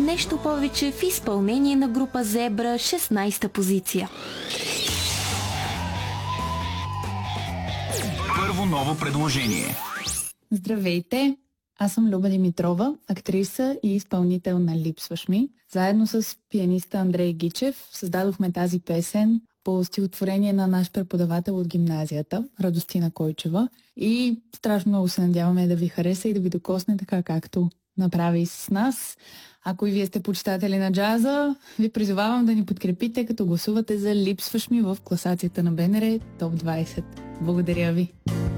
Нещо повече в изпълнение на група Зебра, 16-та позиция. Първо ново предложение. Здравейте! Аз съм Люба Димитрова, актриса и изпълнител на "Липсваш ми". Заедно с пианиста Андрей Гичев създадохме тази песен по стихотворение на наш преподавател от гимназията, Радостина Койчева. И страшно много се надяваме да ви хареса и да ви докосне така, както направи с нас. Ако и вие сте почитатели на джаза, ви призовавам да ни подкрепите, като гласувате за "Липсваш ми" в класацията на БНР Топ 20. Благодаря ви!